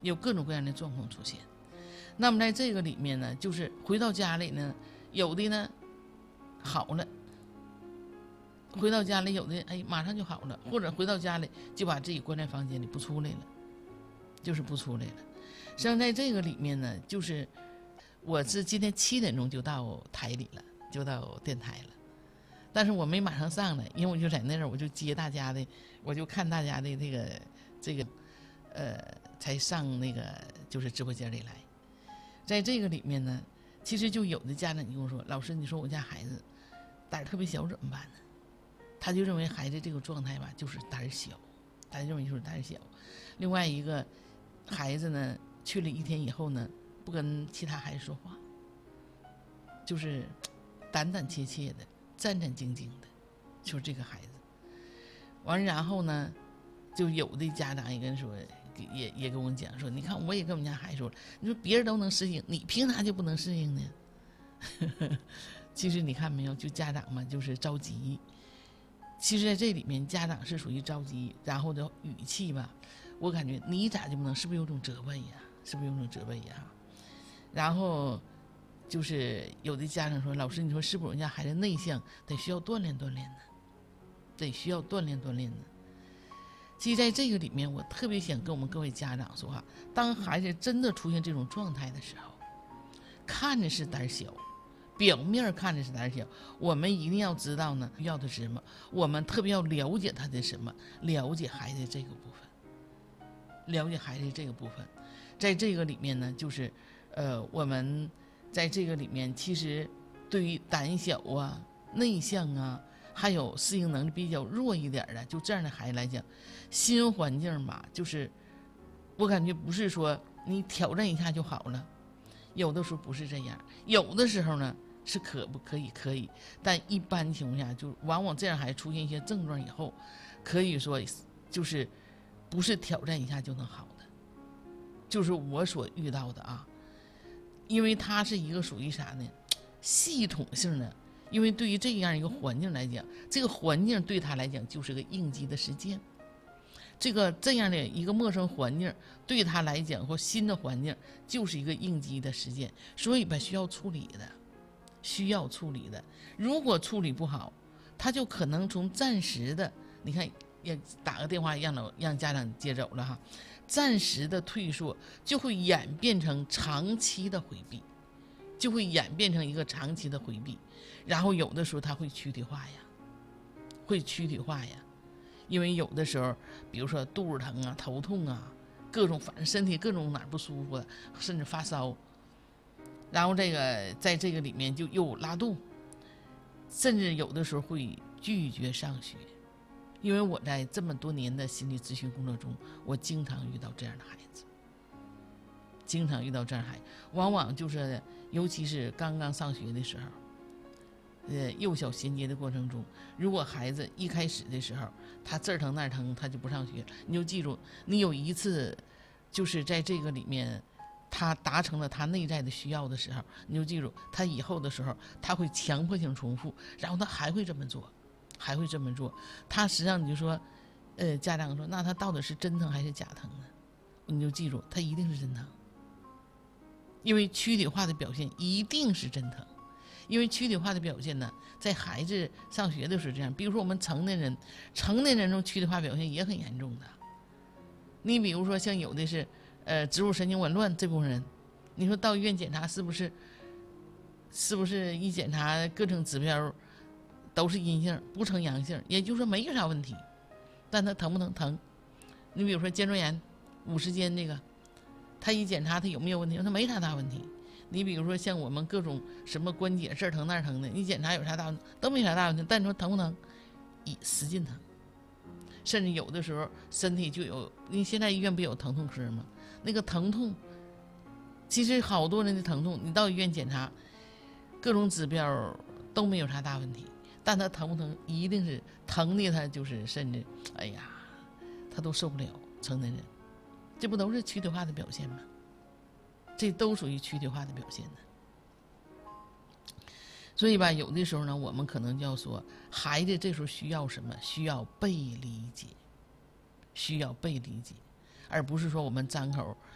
有各种各样的状况出现。那么在这个里面呢，就是回到家里呢，有的呢好了，回到家里有的马上就好了，或者回到家里就把自己关在房间里不出来了，就是不出来了。实际上在这个里面呢，就是我是今天7点钟就到台里了，就到电台了，但是我没马上上来，因为我就在那儿，我就接大家的，我就看大家的这个才上那个就是直播间里来。在这个里面呢，其实就有的家长就跟我说，老师你说我家孩子胆儿特别小怎么办呢？他就认为孩子这个状态吧就是胆儿小，他认为就是胆儿小。另外一个孩子呢去了1天以后呢，不跟其他孩子说话，就是胆胆怯怯的，战战兢兢的，就是这个孩子。完然后呢，就有的家长也跟说，也跟我讲说，你看我也跟我们家孩子说了，你说别人都能适应，你凭啥就不能适应呢？其实你看没有，就家长嘛，就是着急。其实在这里面，家长是属于着急，然后的语气吧，我感觉你咋就不能？是不是有种责备呀？是不是有种责备呀？然后就是有的家长说，老师你说是不是我们家孩子内向，得需要锻炼锻炼呢？得需要锻炼锻炼呢。其实在这个里面，我特别想跟我们各位家长说哈，当孩子真的出现这种状态的时候，看着是胆小，表面看着是胆小，我们一定要知道呢，要的是什么？我们特别要了解他的什么？了解孩子这个部分，了解孩子这个部分，在这个里面呢，就是我们在这个里面，其实对于胆小啊、内向啊，还有适应能力比较弱一点的，就这样的孩子来讲，新环境吧，就是我感觉不是说你挑战一下就好了，有的时候不是这样，有的时候呢是可以，但一般情况下，就往往这样孩子出现一些症状以后，可以说就是不是挑战一下就能好的，就是我所遇到的啊，因为它是一个属于啥呢？系统性的。因为对于这样一个环境来讲，这个环境对他来讲就是个应激的事件。这样的一个陌生环境对他来讲，或新的环境就是一个应激的事件，所以吧需要处理的，需要处理的。如果处理不好，他就可能从暂时的，你看也打个电话让家长接走了哈，暂时的退缩就会演变成长期的回避，就会演变成一个长期的回避。然后有的时候他会躯体化呀，因为有的时候，比如说肚子疼啊、头痛啊，各种反正身体各种哪儿不舒服，甚至发烧，然后这个在这个里面就又拉肚，甚至有的时候会拒绝上学。因为我在这么多年的心理咨询工作中，我经常遇到这样的孩子，往往就是尤其是刚刚上学的时候。幼小衔接的过程中，如果孩子一开始的时候他这儿疼那儿疼，他就不上学，你就记住，你有一次就是在这个里面他达成了他内在的需要的时候，你就记住他以后的时候他会强迫性重复，然后他还会这么做，他实际上你就说家长说那他到底是真疼还是假疼呢？你就记住他一定是真疼，因为躯体化的表现一定是真疼。因为躯体化的表现呢，在孩子上学的时候这样，比如说我们成年人中躯体化表现也很严重的。你比如说像有的是植物神经紊乱这部分人，你说到医院检查是不是一检查各种指标都是阴性不呈阳性，也就是说没有啥问题，但他疼不疼？疼。你比如说肩周炎50肩这个，他一检查他有没有问题？他没啥大问题。你比如说像我们各种什么关节这儿疼那儿疼的，你检查有啥大问题？都没啥大问题，但你说疼不疼？使劲疼，甚至有的时候身体就有，你现在医院不有疼痛科吗？那个疼痛，其实好多人的疼痛，你到医院检查，各种指标都没有啥大问题，但他疼不疼？一定是疼的，他就是甚至，哎呀，他都受不了。成年人，这不都是躯体化的表现吗？这都属于躯体化的表现的。所以吧，有的时候呢，我们可能就要说，孩子这时候需要什么？需要被理解，而不是说我们张口